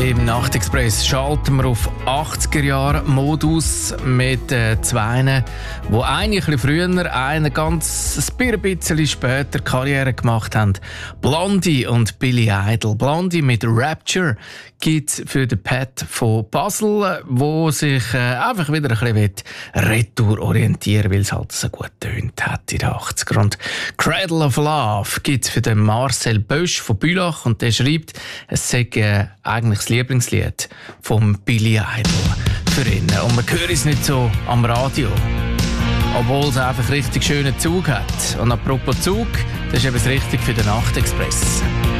Im Nachtexpress schalten wir auf 80er-Jahre-Modus mit zwei, die eine ein bisschen früher, eine ganz ein bisschen später Karriere gemacht haben. Blondie und Billy Idol. Blondie mit Rapture gibt es für den Pat von Basel, wo sich einfach wieder ein bisschen retour orientieren will, weil es halt so gut tönt hat in den 80er. Und Cradle of Love gibt es für den Marcel Bösch von Bülach und der schreibt, es sei eigentlich das Lieblingslied von Billy Idol für ihn. Und man hört es nicht so am Radio, obwohl es einfach richtig schönen Zug hat. Und apropos Zug, das ist eben das Richtige für den Nachtexpress.